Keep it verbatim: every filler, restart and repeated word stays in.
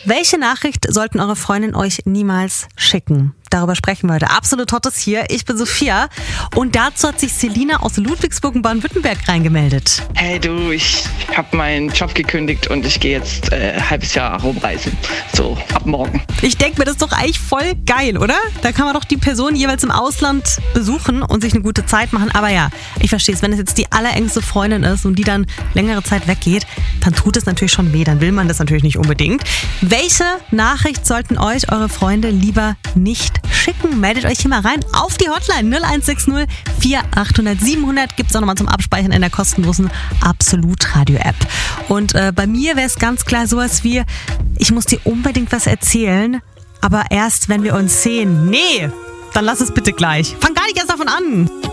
Welche Nachricht sollten eure Freundinnen euch niemals schicken? Darüber sprechen wir heute. Absolut Hottes hier. Ich bin Sophia und dazu hat sich Selina aus Ludwigsburg in Baden-Württemberg reingemeldet. Hey du, ich habe meinen Job gekündigt und ich gehe jetzt äh, ein halbes Jahr rumreisen. So, ab morgen. Ich denke mir, das ist doch eigentlich voll geil, oder? Da kann man doch die Person jeweils im Ausland besuchen und sich eine gute Zeit machen. Aber ja, ich verstehe es. Wenn es jetzt die allerengste Freundin ist und die dann längere Zeit weggeht, dann tut es natürlich schon weh. Dann will man das natürlich nicht unbedingt. Welche Nachricht sollten euch eure Freunde lieber nicht schicken? Meldet euch hier mal rein auf die Hotline null eins sechs null vier achthundert siebenhundert. Gibt es auch nochmal zum Abspeichern in der kostenlosen Absolut-Radio-App. Und äh, bei mir wäre es ganz klar sowas wie, ich muss dir unbedingt was erzählen, aber erst, wenn wir uns sehen. Nee, dann lass es bitte gleich. Fang gar nicht erst davon an.